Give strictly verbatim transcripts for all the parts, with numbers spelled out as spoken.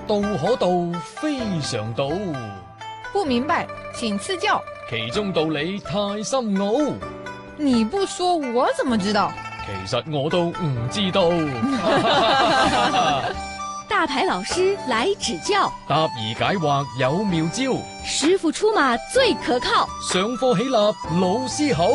道可道，非常道。 不明白，請賜教。 其中道理太深奧， 你不說我怎麼知道？ 其實我都唔知道。 大牌老師來指教， 答疑解惑有妙招， 師傅出馬最可靠。 上課起立老師好。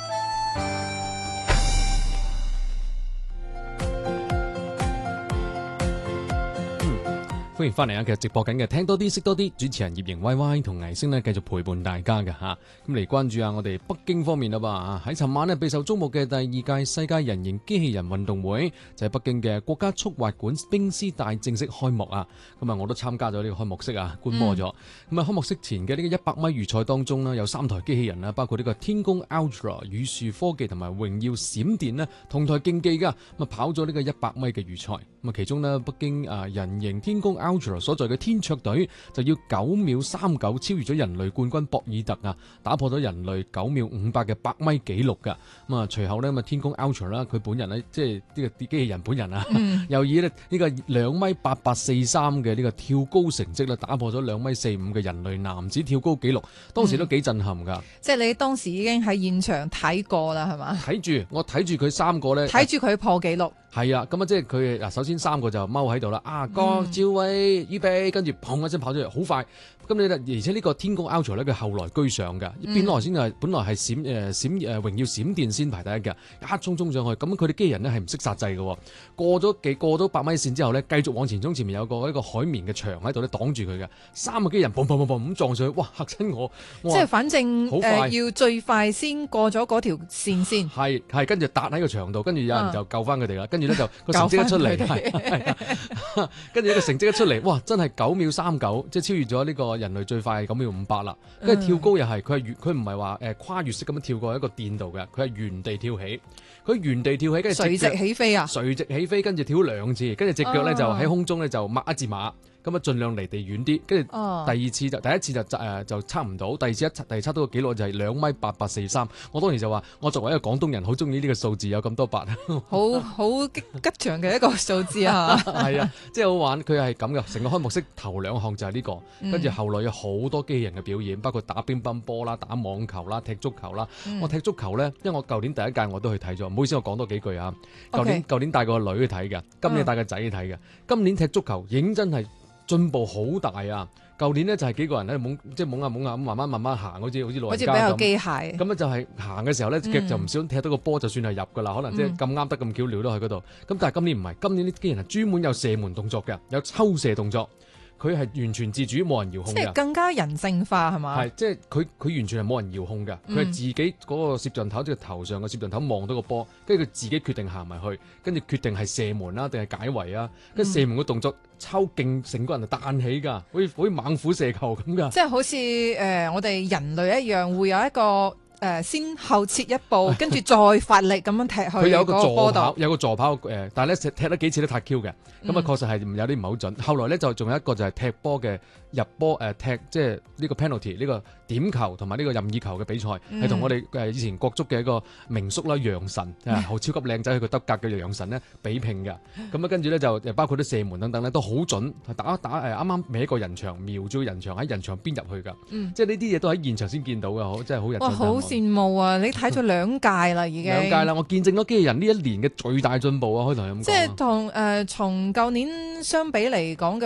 歡迎翻嚟啊！其實直播緊嘅聽多啲識多啲，主持人葉瑩 Y Y 同倪星呢繼續陪伴大家嘅吓，咁嚟關注下我哋北京方面啦噃。喺尋晚呢備受矚目嘅第二屆世界人形機器人運動會就喺北京嘅國家速滑館冰絲帶正式開幕啊！咁啊我都參加咗呢個開幕式啊，觀摩咗。咁啊、嗯、開幕式前嘅呢個一百米預賽當中呢，有三台機器人啊，包括呢個天宮 Ultra、宇樹科技同埋榮耀閃電呢同台競技噶，咁啊跑咗呢個一百米嘅預賽。咁啊其中呢，北京啊人形天宮Ultra 所在嘅天卓隊就要九秒三九超越咗人類冠軍博爾特啊，打破咗人類九秒五八嘅百米紀錄噶。咁啊，隨後呢，咁啊天宮 Ultra 啦，佢本人呢，即係呢個機器人本人啊，嗯、又以咧呢個兩米八八四三嘅呢個跳高成績咧，打破咗兩米四五嘅人類男子跳高紀錄，當時都幾震撼噶、嗯。 即係你當時已經喺現場睇過啦，係嘛？睇住我睇住佢三個咧， 睇住佢破紀錄。 係啊，咁啊，即係佢嗱，首先三個就踎喺度啦，啊，郭趙薇預備，跟住砰一聲跑出嚟，好快。咁你咧，而且呢個天宮 Ultra 咧，佢後來居上嘅，本來先係本來係閃誒閃誒榮耀閃電先排第一嘅，一衝衝上去。咁佢哋機人咧係唔識剎掣嘅，過咗幾過咗百米線之後咧，繼續往前衝，前面有個一個海綿嘅牆喺度咧擋住佢嘅，三個機人砰砰砰砰咁撞上去，哇嚇親我！ 即係反正好快、呃、要最快先過咗嗰條線先。 係係跟住搭喺個牆度，跟住有人就救翻佢哋啦。跟住咧就個成績一出嚟，跟住呢個成績一出嚟，哇！真係九秒三九，即係超越咗呢個人類最快九秒五八啦。跟住跳高又係，佢係佢唔係話誒跨越式咁樣跳過一個墊度嘅，佢係原地跳起。佢原地跳起，跟住垂直起飛啊！ 垂直起飛，跟住跳兩次，跟住隻腳咧就喺空中咧就擘一字馬。咁啊，盡量離地遠啲，跟住第二次就、哦、第一次就誒、呃、就測唔到，第二次一測第二測到個紀錄就係兩米八八四三。我當時就話，我作為一個廣東人，好中意呢個數字，有咁多八， 好好吉吉祥嘅一個數字啊！ 係啊，即係好玩。佢係咁嘅，成個開幕式頭兩項就係呢、這個，跟住、嗯、後來有好多機器人嘅表演，包括打乒乓波啦、打網球啦、踢足球啦。嗯、我踢足球咧，因為我舊年第一屆我都去睇咗，唔好意思，我講多幾句啊。舊年舊 Okay. 年帶個女去睇嘅，今年帶個仔去睇嘅。嗯、今年踢足球認真係進步好大啊！舊年呢就係幾個人喺度懵，即係懵下懵下咁，慢慢慢慢行，好似好似老人家咁。好似比較機械。咁咧就係行嘅時候咧，腳就唔小心踢到個波，就算係入噶啦。可能即係咁啱得咁巧撩到去嗰度。咁但係今年唔係，今年啲機器人係專門有射門動作嘅，有抽射動作。佢係完全自主，冇人遙控嘅， 即係更加人性化係嘛？ 係，即係佢佢完全係冇人遙控嘅，佢係、嗯、自己嗰個攝像頭即係頭上嘅攝像頭望到個波，跟住佢自己決定行埋去，跟住決定係射門啦定係解圍啊，跟住射門嘅動作抽勁，成個人就彈起㗎，好似好似猛虎射球咁㗎。 即係好似誒、呃、我哋人類一樣，會有一個。誒、呃，先後撤一步，跟住再發力咁樣踢去佢有個助波跑，有個助跑誒、呃，但係咧踢得幾次都太 Q 嘅，咁啊、嗯、確實係有啲唔係好準。後來咧就仲有一個就係踢波嘅入波誒、呃、踢，即係呢個 penalty 呢個點球同埋呢個任意球嘅比賽，係同、嗯、我哋誒以前國足嘅一個名宿啦，楊晨啊，好、嗯、超級靚仔，佢個德甲嘅楊晨呢比拼嘅。咁啊跟住咧就包括啲射門等等咧都好準，打一打誒啱啱歪個人牆，瞄住人牆喺人牆邊入去㗎，嗯、即係呢啲嘢都喺現場先見到嘅，好真係好人。 哇，好羨慕啊！你睇咗兩屆啦，已經兩屆啦，我見證咗機器人呢一年嘅最大進步啊！可以同你咁講。 即係同誒從舊年相比嚟講嘅。